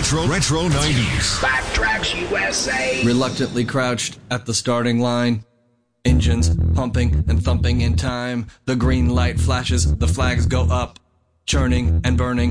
Retro 90s. Backtracks USA. Reluctantly crouched at the starting line. Engines pumping and thumping in time. The green light flashes, the flags go up. Churning and burning